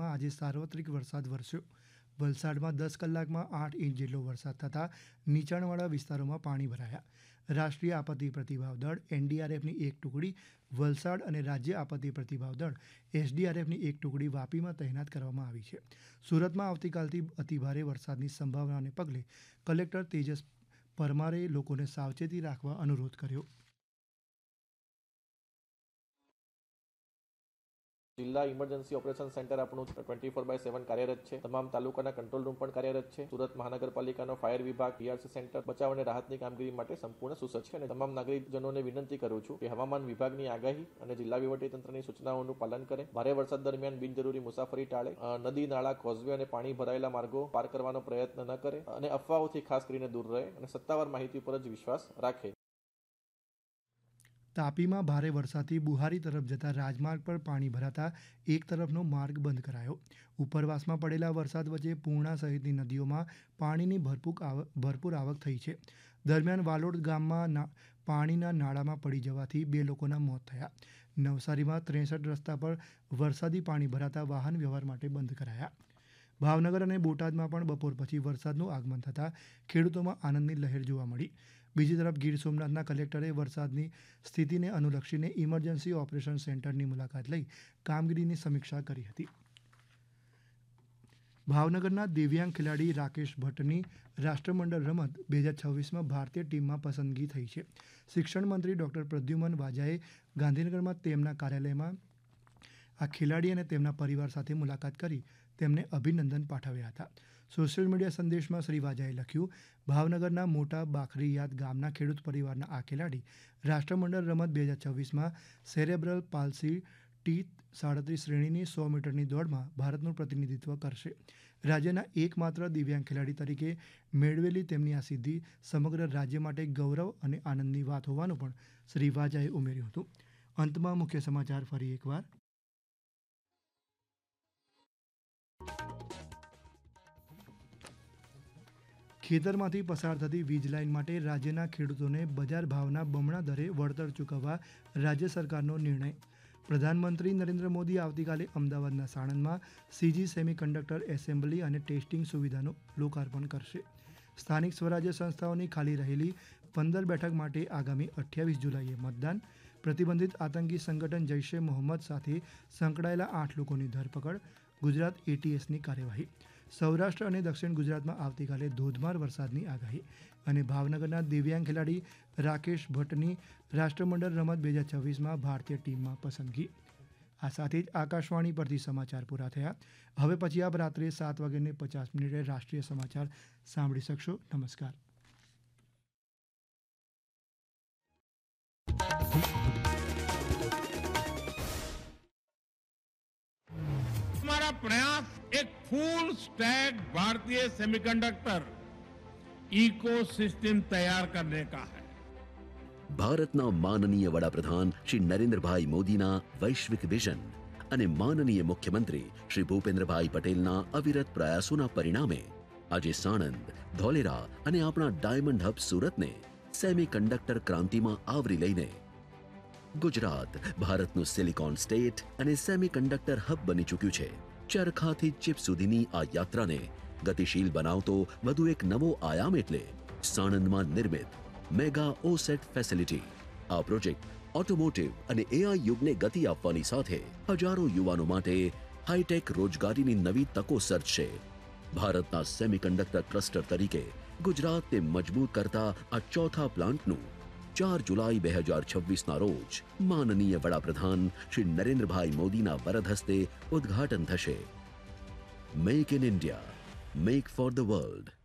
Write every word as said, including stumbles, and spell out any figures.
જિલ્લામાં આજે સાર્વત્રિક વરસાદ વરસ્યો. વલસાડમાં દસ કલાકમાં આઠ ઇંચ જેટલો વરસાદ થતાં નીચાણવાળા વિસ્તારોમાં પાણી ભરાયા. રાષ્ટ્રીય આપત્તિ પ્રતિભાવ દળ એનડીઆરએફની એક ટુકડી વલસાડ અને રાજ્ય આપત્તિ પ્રતિભાવ દળ એસડીઆરએફની એક ટુકડી વાપીમાં તૈનાત કરવામાં આવી છે. સુરતમાં આવતીકાલથી અતિભારે વરસાદની સંભાવનાને પગલે કલેક્ટર તેજસ પરમારે લોકોને સાવચેતી રાખવા અનુરોધ કર્યો. જિલ્લા ઇમરજન્સી ઓપરેશન સેન્ટર આપણું ટ્વેન્ટી ફોર બાય સેવન કાર્યરત છે. તમામ તાલુકાના કંટ્રોલ રૂમ પણ કાર્યરત છે. સુરત મહાનગરપાલિકાનો ફાયર વિભાગ, પીઆરસી સેન્ટર બચાવ અને રાહતની કામગીરી માટે સંપૂર્ણ સુસજ્જ છે અને તમામ નાગરિકજનોને વિનંતી કરું છું કે હવામાન વિભાગની આગાહી અને જિલ્લા વહીવટીતંત્રની સૂચનાઓનું પાલન કરે. ભારે વરસાદ દરમિયાન બિનજરૂરી મુસાફરી ટાળે, નદી, નાળા, કોઝવે અને પાણી ભરાયેલા માર્ગો પાર કરવાનો પ્રયત્ન ન કરે અને અફવાઓથી ખાસ કરીને દૂર રહે અને સત્તાવાર માહિતી પર જ વિશ્વાસ રાખે. તાપીમાં ભારે વરસાદથી બુહારી તરફ જતા રાજમાર્ગ પર પાણી ભરાતા એક તરફનો માર્ગ બંધ કરાયો. ઉપરવાસમાં પડેલા વરસાદ વચ્ચે પૂર્ણા સહિતની નદીઓમાં પાણીની ભરપૂર આવક ભરપૂર આવક થઈ છે. દરમિયાન વાલોડ ગામમાં પાણીના નાળામાં પડી જવાથી બે લોકોના મોત થયા. નવસારીમાં ત્રેસઠ રસ્તા પર વરસાદી પાણી ભરાતા વાહન વ્યવહાર માટે બંધ કરાયા. ભાવનગર અને બોટાદમાં પણ બપોર પછી વરસાદનું આગમન થતાં ખેડૂતોમાં આનંદની લહેર જોવા મળી. બીજી તરફ ગીર સોમનાથના કલેક્ટરે વરસાદની સ્થિતિને અનુલક્ષીને ઇમરજન્સી ઓપરેશન સેન્ટરની મુલાકાત લઈ કામગીરીની સમીક્ષા કરી હતી. ભાવનગરના દિવ્યાંગ ખેલાડી રાકેશ ભટ્ટની રાષ્ટ્રમંડળ રમત બે હજાર છવ્વીસમાં ભારતીય ટીમમાં પસંદગી થઈ છે. શિક્ષણ મંત્રી ડૉક્ટર પ્રદ્યુમન વાજાએ ગાંધીનગરમાં તેમના કાર્યાલયમાં આ ખેલાડી અને તેમના પરિવાર સાથે મુલાકાત કરી તેમને અભિનંદન પાઠવ્યા હતા. સોશિયલ મીડિયા સંદેશમાં શ્રી વાજાએ લખ્યું, ભાવનગરના મોટા બાખરીયાદ ગામના ખેડૂત પરિવારના આ ખેલાડી રાષ્ટ્રમંડળ રમત બે હજાર છવ્વીસમાં સેરેબ્રલ પાલ્સી ટી સાડત્રીસ શ્રેણીની સો મીટરની દોડમાં ભારતનું પ્રતિનિધિત્વ કરશે. રાજ્યના એકમાત્ર દિવ્યાંગ ખેલાડી તરીકે મેળવેલી તેમની આ સિદ્ધિ સમગ્ર રાજ્ય માટે ગૌરવ અને આનંદની વાત હોવાનું પણ શ્રી વાજાએ ઉમેર્યું હતું. અંતમાં મુખ્ય સમાચાર ફરી એકવાર. ખેતરમાંથી પસાર થતી વીજ લાઇન માટે રાજ્યના ખેડૂતોને બજાર ભાવના બમણા દરે વળતર ચૂકવવા રાજ્ય સરકારનો નિર્ણય. પ્રધાનમંત્રી નરેન્દ્ર મોદી આવતીકાલે અમદાવાદના સાણંદમાં સીજી સેમિકન્ડક્ટર એસેમ્બલી અને ટેસ્ટિંગ સુવિધાનું લોકાર્પણ કરશે. સ્થાનિક સ્વરાજ્ય સંસ્થાઓની ખાલી રહેલી પંદર બેઠક માટે આગામી અઠ્યાવીસ જુલાઈએ મતદાન. પ્રતિબંધિત આતંકી સંગઠન જૈશ એ મોહમ્મદ સાથે સંકળાયેલા આઠ લોકોની ધરપકડ. ગુજરાત એટીએસની કાર્યવાહી. સૌરાષ્ટ્ર અને દક્ષિણ ગુજરાતમાં આવતીકાલે ધોધમાર વરસાદની આગાહી. અને ભાવનગરના દિવ્યાંગ ખેલાડી રાકેશ ભટ્ટની રાષ્ટ્રમંડળ રમત બે હજાર છવ્વીસમાં ભારતીય ટીમમાં પસંદગી. આ સાથે જ આકાશવાણી પરથી સમાચાર પૂરા થયા. હવે પછી આપ રાત્રે સાત વાગ્યાને પચાસ મિનિટે રાષ્ટ્રીય સમાચાર સાંભળી શકશો. નમસ્કાર. हमारा प्रयास एक फुल स्टैक भारतीय सेमीकंडक्टर इकोसिस्टम तैयार करने का है. ભારતના માનનીય વડાપ્રધાન શ્રી નરેન્દ્રભાઈ મોદીના વૈશ્વિક વિઝન અને માનનીય મુખ્યમંત્રી શ્રી ભૂપેન્દ્રભાઈ પટેલના અવિરત પ્રયાસોના પરિણામે આજે સાણંદ, ધોલેરા અને આપણા ડાયમંડ હબ સુરતને સેમીકન્ડક્ટર ક્રાંતિમાં આવરી લઈને ગુજરાત ભારતનું સિલિકોન સ્ટેટ અને સેમીકન્ડક્ટર હબ બની ચૂક્યું છે. ચરખાથી ચિપ સુધીની આ યાત્રાને ગતિશીલ બનાવતો વધુ એક નવો આયામ એટલે સાણંદમાં નિર્મિત મેગા ઓસેટ ફેસિલિટી. આ પ્રોજેક્ટ ઓટોમોટિવ અને એઆઈ યુગને ગતિ આપવાની સાથે હજારો યુવાનો માટે હાઈટેક રોજગારીની નવી તકો સર્જશે. ભારતના સેમીકન્ડક્ટર ક્લસ્ટર તરીકે ગુજરાતને મજબૂત કરતા આ ચોથા પ્લાન્ટનું ચાર જુલાઈ બે હજાર છવ્વીસના રોજ માનનીય વડાપ્રધાન શ્રી નરેન્દ્રભાઈ મોદીના વરદ હસ્તે ઉદ્ઘાટન થશે. Make in India, make for the world.